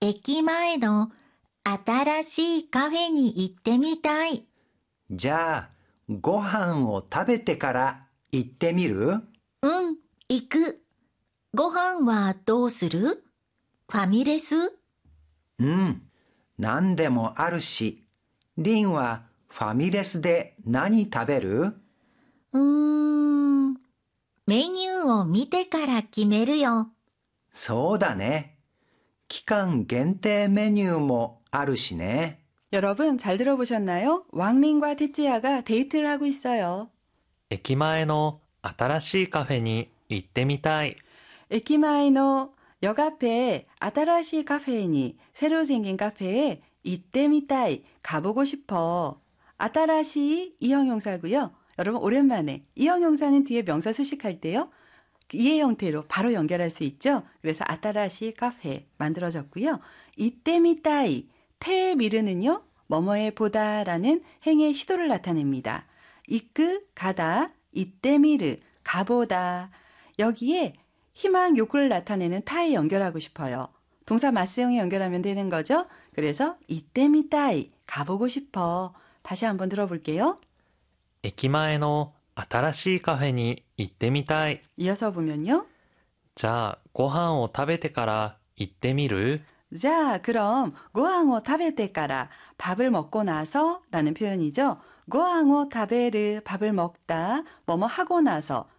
駅前の新しいカフェに行ってみたい。 じゃあ、ご飯を食べてから行ってみる？ うん、行く。ご飯はどうする？ファミレス？ うん、何でもあるし。リンはファミレスで何食べる？ メニューを見てから決めるよ。 そうだね。期間限定メニューもあるしね。 여러분 잘 들어보셨나요? 왕린과 테츠야가 데이트를 하고 있어요. 駅前の新しいカフェに行ってみたい。 에키마에노 역 앞에 아타라시 카페니 새로 생긴 카페에 이때미따이 가보고 싶어. 아타라시 이 형용사고요. 여러분 오랜만에 이 형용사는 뒤에 명사 수식할 때요. 이해 형태로 바로 연결할 수 있죠. 그래서 아타라시 카페 만들어졌고요. 이때미따이 태의 미르는요. 뭐뭐에 보다라는 행의 시도를 나타냅니다. 이끄 가다 이때미르 가보다 여기에 희망 욕구를 나타내는 타에 연결하고 싶어요. 동사 마스형에 연결하면 되는 거죠. 그래서 이때미따이 가보고 싶어. 다시 한번 들어볼게요. 駅前の新しいカフェに行ってみたい。 이어서 보면요. じゃあご飯を食べてから行ってみる？ 자, 그럼 고항오 타베테까라 밥을 먹고 나서 라는 표현이죠. 고항오 타베르 밥을 먹다 뭐뭐 하고 나서